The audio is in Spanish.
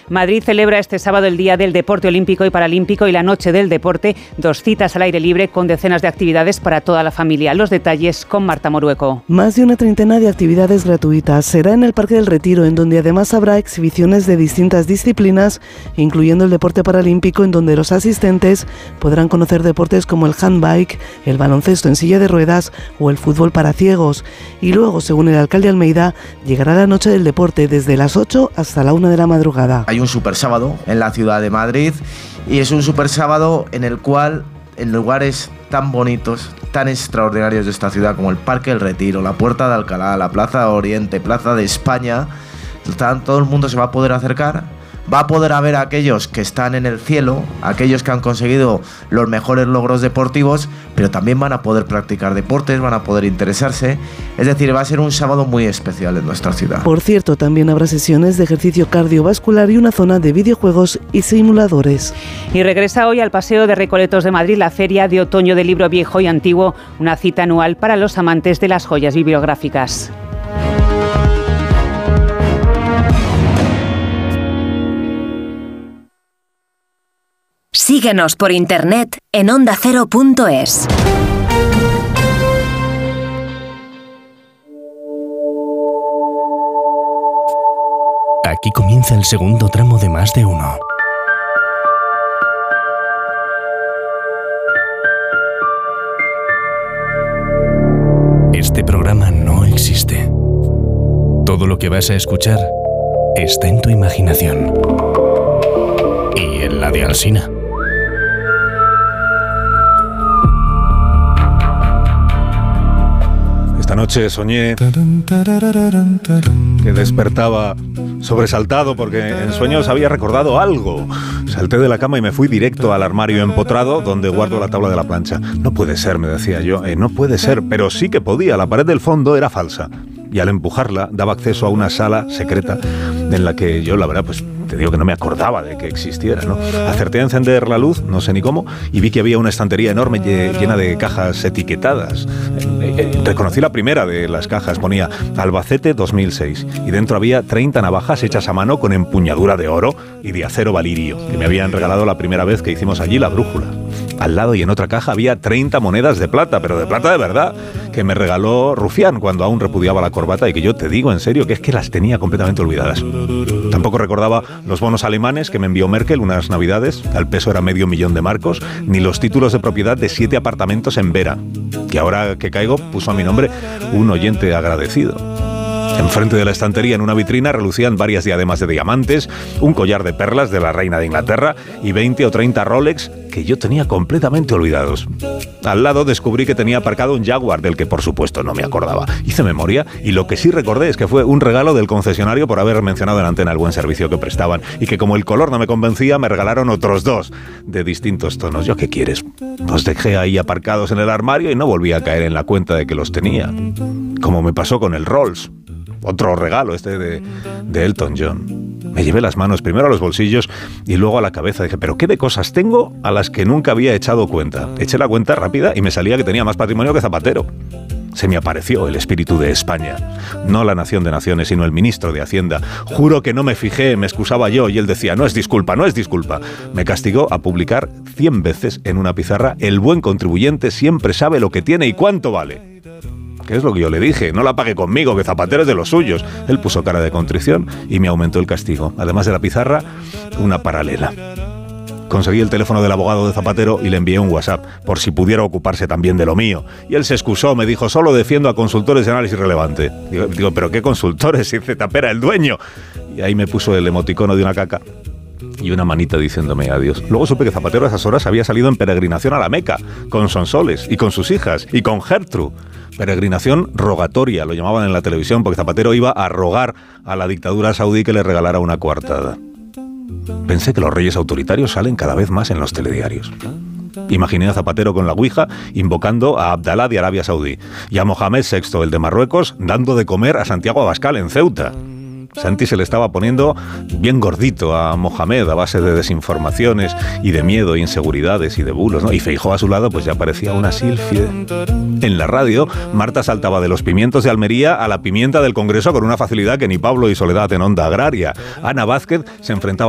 Madrid celebra este sábado el Día del Deporte Olímpico y Paralímpico y la Noche del Deporte, 2 citas al aire libre con decenas de actividades para toda la familia. Los detalles con Marta Morueco. Más de una treintena de actividades gratuitas. Será en el Parque del Retiro, en donde además habrá exhibiciones de distintas disciplinas, incluyendo el deporte paralímpico, en donde los asistentes podrán conocer deportes como el handbike, el baloncesto en silla de ruedas o el fútbol para ciegos. Y luego, según el alcalde Almeida, llegará la Noche del Deporte desde las 8 hasta la 1 de la madrugada. Hay un super sábado en la ciudad de Madrid y es un super sábado en el cual, en lugares tan bonitos, tan extraordinarios de esta ciudad como el Parque del Retiro, la Puerta de Alcalá, la Plaza de Oriente, Plaza de España, todo el mundo se va a poder acercar. Va a poder ver a aquellos que están en el cielo, aquellos que han conseguido los mejores logros deportivos, pero también van a poder practicar deportes, van a poder interesarse. Es decir, va a ser un sábado muy especial en nuestra ciudad. Por cierto, también habrá sesiones de ejercicio cardiovascular y una zona de videojuegos y simuladores. Y regresa hoy al Paseo de Recoletos de Madrid la Feria de Otoño del Libro Viejo y Antiguo, una cita anual para los amantes de las joyas bibliográficas. Síguenos por internet en ondacero.es. Aquí comienza el segundo tramo de Más de Uno. Este programa no existe. Todo lo que vas a escuchar está en tu imaginación. Y en la de Alsina. Esta noche soñé que despertaba sobresaltado porque en sueños había recordado algo. Salté de la cama y me fui directo al armario empotrado donde guardo la tabla de la plancha. No puede ser, me decía yo, no puede ser, pero sí que podía. La pared del fondo era falsa y al empujarla daba acceso a una sala secreta en la que yo, la verdad, pues te digo que no me acordaba de que existiera, ¿no? Acerté a encender la luz, no sé ni cómo, y vi que había una estantería enorme llena de cajas etiquetadas. Reconocí la primera de las cajas, ponía Albacete 2006, y dentro había 30 navajas hechas a mano con empuñadura de oro y de acero valirio, que me habían regalado la primera vez que hicimos allí la brújula. Al lado y en otra caja había 30 monedas de plata, pero de plata de verdad, que me regaló Rufián cuando aún repudiaba la corbata y que yo te digo en serio que es que las tenía completamente olvidadas. Tampoco recordaba los bonos alemanes que me envió Merkel unas navidades, al peso era 500.000 marcos, ni los títulos de propiedad de 7 apartamentos en Vera, que ahora que caigo puso a mi nombre un oyente agradecido. Enfrente de la estantería, en una vitrina, relucían varias diademas de diamantes, un collar de perlas de la reina de Inglaterra y 20 o 30 Rolex que yo tenía completamente olvidados. Al lado descubrí que tenía aparcado un Jaguar, del que por supuesto no me acordaba. Hice memoria y lo que sí recordé es que fue un regalo del concesionario por haber mencionado en antena el buen servicio que prestaban y que como el color no me convencía, me regalaron otros 2 de distintos tonos. ¿Yo qué quieres? Los dejé ahí aparcados en el armario y no volví a caer en la cuenta de que los tenía. Como me pasó con el Rolls. Otro regalo de Elton John. Me llevé las manos primero a los bolsillos y luego a la cabeza. Dije, ¿pero qué de cosas tengo a las que nunca había echado cuenta? Eché la cuenta rápida y me salía que tenía más patrimonio que Zapatero. Se me apareció el espíritu de España. No la nación de naciones, sino el ministro de Hacienda. Juro que no me fijé, me excusaba yo y él decía, no es disculpa, no es disculpa. Me castigó a publicar 100 veces en una pizarra, el buen contribuyente siempre sabe lo que tiene y cuánto vale. ¿Qué es lo que yo le dije? No la pague conmigo, que Zapatero es de los suyos. Él puso cara de contrición y me aumentó el castigo. Además de la pizarra, una paralela. Conseguí el teléfono del abogado de Zapatero y le envié un WhatsApp, por si pudiera ocuparse también de lo mío. Y él se excusó, me dijo, solo defiendo a consultores de análisis relevante. Digo, ¿pero qué consultores? Si Zapatero era el dueño. Y ahí me puso el emoticono de una caca y una manita diciéndome adiós. Luego supe que Zapatero a esas horas había salido en peregrinación a la Meca, con Sonsoles y con sus hijas y con Gertrude. Peregrinación rogatoria, lo llamaban en la televisión, porque Zapatero iba a rogar a la dictadura saudí que le regalara una coartada. Pensé que los reyes autoritarios salen cada vez más en los telediarios. Imaginé a Zapatero con la Ouija invocando a Abdalá de Arabia Saudí y a Mohamed VI, el de Marruecos, dando de comer a Santiago Abascal en Ceuta. Santi se le estaba poniendo bien gordito a Mohamed a base de desinformaciones y de miedo, inseguridades y de bulos, ¿no? Y Feijóo a su lado pues ya parecía una sílfide. En la radio, Marta saltaba de los pimientos de Almería a la pimienta del Congreso con una facilidad que ni Pablo y Soledad en Onda Agraria. Ana Vázquez se enfrentaba